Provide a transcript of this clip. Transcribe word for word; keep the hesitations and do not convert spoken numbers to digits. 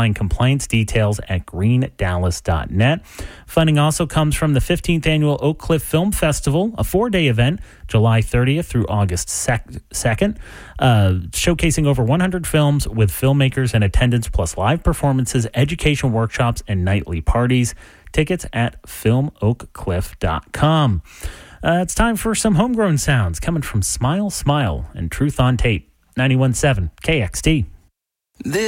find complaints details at green dallas dot net. Funding also comes from the fifteenth Annual Oak Cliff Film Festival, a four-day event, July thirtieth through August second, uh, showcasing over one hundred films with filmmakers in attendance, plus live performances, education workshops, and nightly parties. Tickets at film oak cliff dot com. Uh, it's time for some homegrown sounds coming from Smile Smile and Truth on Tape, ninety-one point seven K X T. This